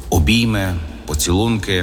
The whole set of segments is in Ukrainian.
обійми, поцілунки.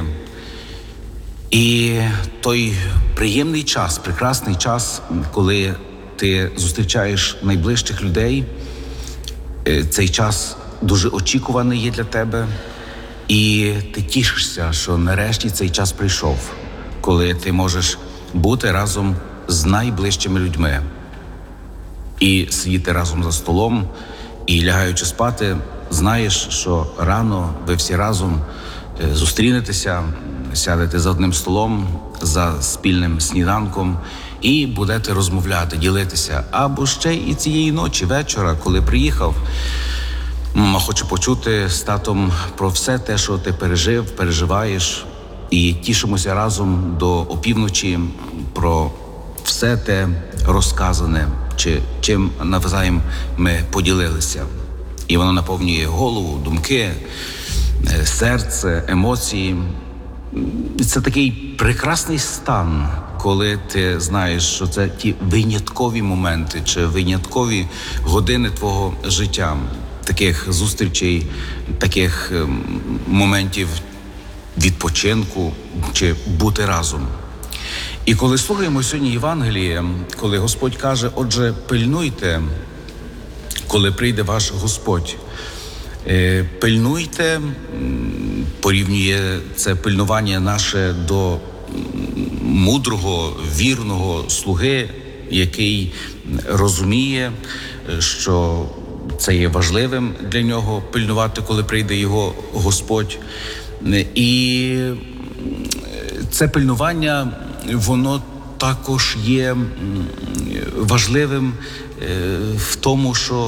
І той приємний час, прекрасний час, коли ти зустрічаєш найближчих людей, цей час дуже очікуваний є для тебе, і ти тішишся, що нарешті цей час прийшов, коли ти можеш бути разом з найближчими людьми і сидіти разом за столом, і лягаючи спати, знаєш, що рано ви всі разом зустрінетеся, сядете за одним столом, за спільним сніданком і будете розмовляти, ділитися. Або ще і цієї ночі, вечора, коли приїхав, мама хоче почути з татом про все те, що ти пережив, переживаєш, і тішимося разом до опівночі про все те розказане, чи чим навзаєм ми поділилися. І воно наповнює голову, думки, серце, емоції. Це такий прекрасний стан, коли ти знаєш, що це ті виняткові моменти чи виняткові години твого життя, таких зустрічей, таких моментів відпочинку чи бути разом. І коли слухаємо сьогодні Євангеліє, коли Господь каже: отже, пильнуйте, коли прийде ваш Господь. Пильнуйте, порівнює це пильнування наше до мудрого, вірного слуги, який розуміє, що це є важливим для нього пильнувати, коли прийде його Господь. І це пильнування, воно також є важливим в тому, що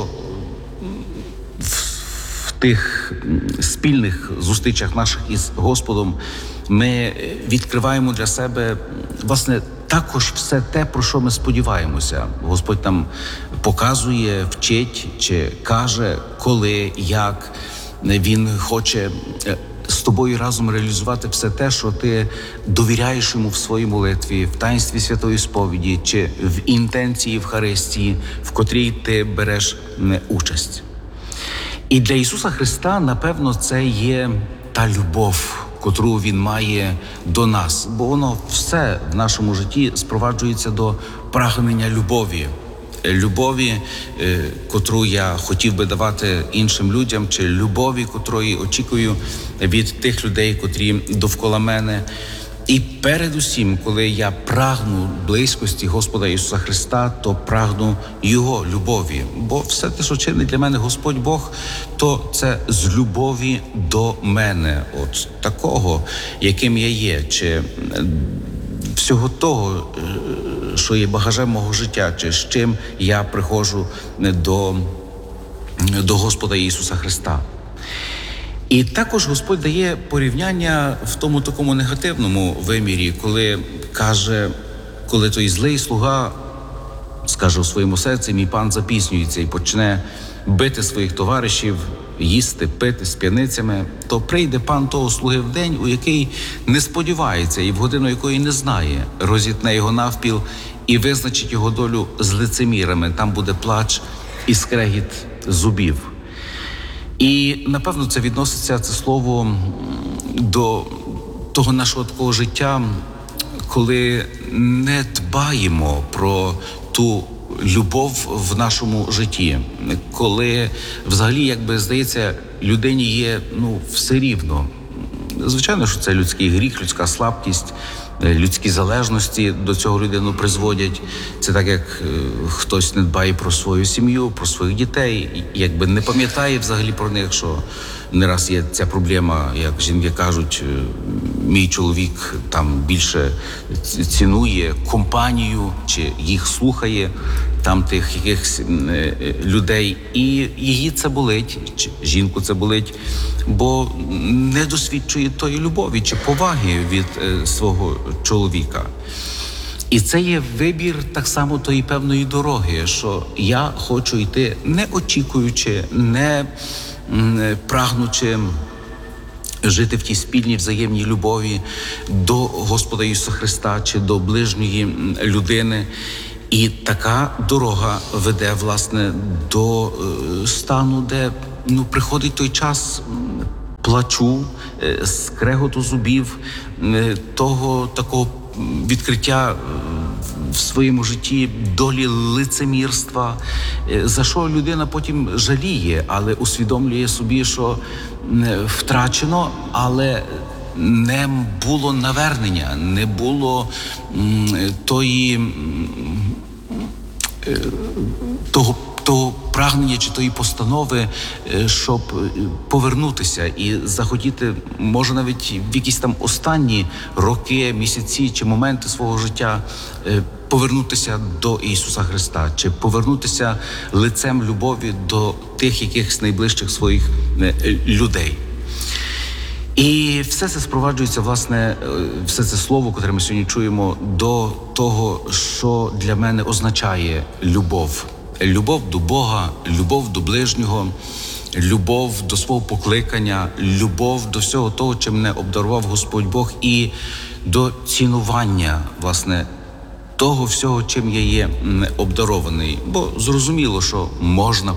в тих спільних зустрічах наших із Господом ми відкриваємо для себе, власне, також все те, про що ми сподіваємося. Господь нам показує, вчить чи каже, коли, як Він хоче з тобою разом реалізувати все те, що ти довіряєш йому в своїй молитві, в таїнстві святої сповіді чи в інтенції Євхаристії, в котрій ти береш участь. І для Ісуса Христа, напевно, це є та любов, котру Він має до нас, бо воно все в нашому житті спроваджується до прагнення любові. Любові, котру я хотів би давати іншим людям, чи любові, котрої очікую від тих людей, котрі довкола мене. І передусім, коли я прагну близькості Господа Ісуса Христа, то прагну Його любові. Бо все те, що чинить для мене Господь Бог, то це з любові до мене. От такого, яким я є, чи всього того, що є багажем мого життя, чи з чим я приходжу до Господа Ісуса Христа. І також Господь дає порівняння в тому такому негативному вимірі, коли каже, коли той злий слуга скаже у своєму серці: мій пан запізнюється, і почне бити своїх товаришів, їсти, пити з п'яницями, то прийде пан того слуги в день, у який не сподівається і в годину якої не знає, розітне його навпіл і визначить його долю з лицемірами. Там буде плач і скрегіт зубів. І, напевно, це відноситься, це слово, до того нашого такого життя, коли не дбаємо про ту любов в нашому житті, коли взагалі, якби здається, людині є все рівно. Звичайно, що це людський гріх, людська слабкість, людські залежності до цього людину призводять. Це так, як хтось не дбає про свою сім'ю, про своїх дітей, якби не пам'ятає взагалі про них, що не раз є ця проблема, як жінки кажуть: мій чоловік там більше цінує компанію, чи їх слухає, там тих якихось людей, і її це болить, чи жінку це болить, бо не досвідчує тої любові чи поваги від свого чоловіка. І це є вибір так само тої певної дороги, що я хочу йти не очікуючи, не прагнучи жити в тій спільній взаємній любові до Господа Ісуса Христа чи до ближньої людини. І така дорога веде, власне, до стану, де приходить той час плачу, скреготу зубів, того такого відкриття в своєму житті долі лицемірства, за що людина потім жаліє, але усвідомлює собі, що втрачено, але не було навернення, не було того прагнення чи тої постанови, щоб повернутися і захотіти, може навіть в якісь там останні роки, місяці чи моменти свого життя повернутися до Ісуса Христа, чи повернутися лицем любові до тих якихось найближчих своїх людей. І все це спроваджується, власне, все це слово, котре ми сьогодні чуємо, до того, що для мене означає любов. Любов до Бога, любов до ближнього, любов до свого покликання, любов до всього того, чим мене обдарував Господь Бог, і до цінування, власне, того всього, чим я є обдарований. Бо зрозуміло, що можна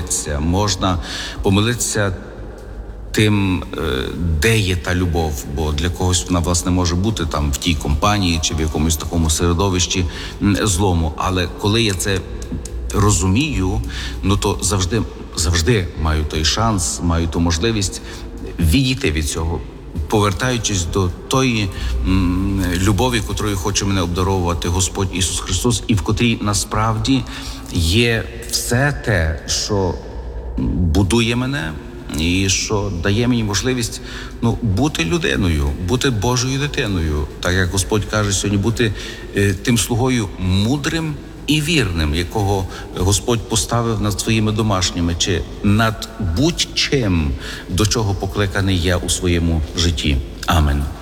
помилитися тим, де є та любов, бо для когось вона, власне, може бути там в тій компанії чи в якомусь такому середовищі злому. Але коли я це розумію, то завжди маю той шанс, маю ту можливість відійти від цього, повертаючись до тої любові, котрою хоче мене обдаровувати Господь Ісус Христос, і в котрій насправді є все те, що будує мене, і що дає мені можливість бути людиною, бути Божою дитиною. Так як Господь каже сьогодні, бути тим слугою мудрим і вірним, якого Господь поставив над своїми домашніми, чи над будь-чим, до чого покликаний я у своєму житті. Амен.